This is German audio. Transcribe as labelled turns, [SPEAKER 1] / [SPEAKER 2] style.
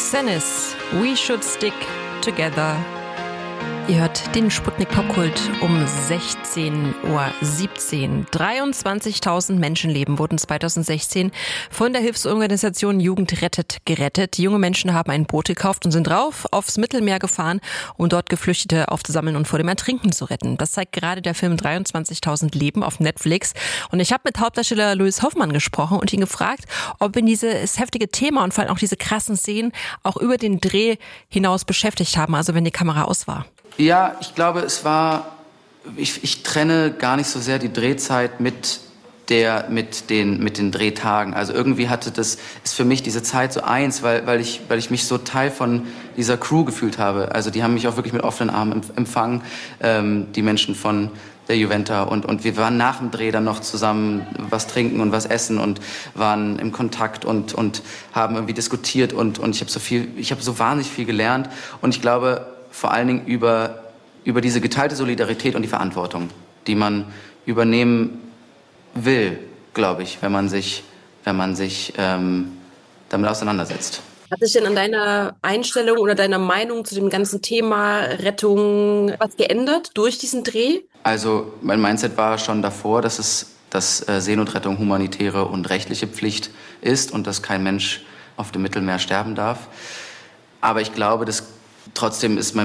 [SPEAKER 1] Xennis, We Should Stick Together. Ihr hört den Sputnik Popkult um 16:17 Uhr. 23.000 Menschenleben wurden 2016 von der Hilfsorganisation Jugend rettet gerettet. Junge Menschen haben ein Boot gekauft und sind aufs Mittelmeer gefahren, um dort Geflüchtete aufzusammeln und vor dem Ertrinken zu retten. Das zeigt gerade der Film 23.000 Leben auf Netflix. Und ich habe mit Hauptdarsteller Louis Hoffmann gesprochen und ihn gefragt, ob ihn dieses heftige Thema und vor allem auch diese krassen Szenen auch über den Dreh hinaus beschäftigt haben, also wenn die Kamera aus war.
[SPEAKER 2] Ja, ich glaube, ich trenne gar nicht so sehr die Drehzeit mit den Drehtagen. Also irgendwie ist für mich diese Zeit so eins, weil ich mich so Teil von dieser Crew gefühlt habe. Also die haben mich auch wirklich mit offenen Armen empfangen, die Menschen von der Juventa. Und wir waren nach dem Dreh dann noch zusammen was trinken und was essen und waren im Kontakt und haben irgendwie diskutiert und ich habe so wahnsinnig viel gelernt. Und ich glaube, vor allen Dingen über diese geteilte Solidarität und die Verantwortung, die man übernehmen will, glaube ich, wenn man sich damit auseinandersetzt.
[SPEAKER 1] Hat sich denn an deiner Einstellung oder deiner Meinung zu dem ganzen Thema Rettung was geändert durch diesen Dreh?
[SPEAKER 2] Also mein Mindset war schon davor, dass Seenotrettung humanitäre und rechtliche Pflicht ist und dass kein Mensch auf dem Mittelmeer sterben darf. Aber ich glaube, trotzdem ist mein